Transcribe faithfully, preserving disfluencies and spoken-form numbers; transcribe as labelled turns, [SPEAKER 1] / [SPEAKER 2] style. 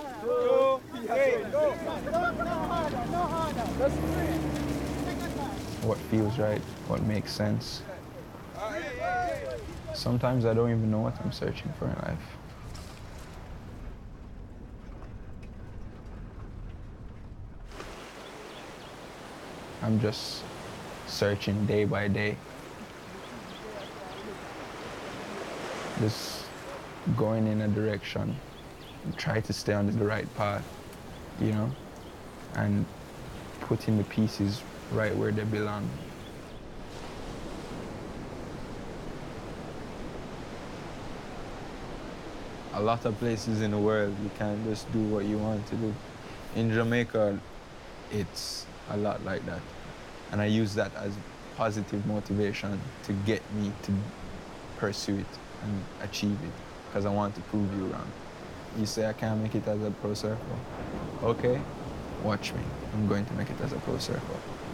[SPEAKER 1] Two, three, go.
[SPEAKER 2] What feels right, what makes sense. Sometimes I don't even know what I'm searching for in life. I'm just searching day by day. Just going in a direction, try to stay on the right path, you know, and putting the pieces right where they belong.
[SPEAKER 1] A lot of places in the world, you can't just do what you want to do. In Jamaica, it's a lot like that. And I use that as positive motivation to get me to pursue it and achieve it, because I want to prove you wrong. You say I can't make it as a pro surfer. Okay, watch me. I'm going to make it as a pro surfer.